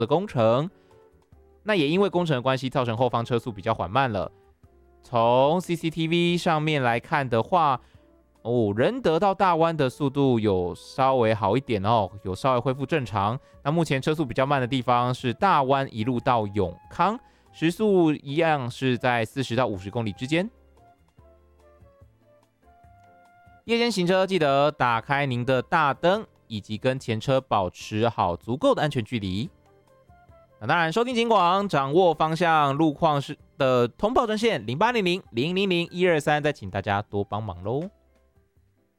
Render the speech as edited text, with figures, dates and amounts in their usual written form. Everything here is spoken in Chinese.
的工程，那也因为工程的关系，造成后方车速比较缓慢了。从 CCTV 上面来看的话，仁德到大湾的速度有稍微好一点哦，有稍微恢复正常。那目前车速比较慢的地方是大湾一路到永康，时速一样是在40到50公里之间。夜间行车记得打开您的大灯，以及跟前车保持好足够的安全距离。那当然，收听警广，掌握方向路况的通报专线0800-000-123，再请大家多帮忙喽。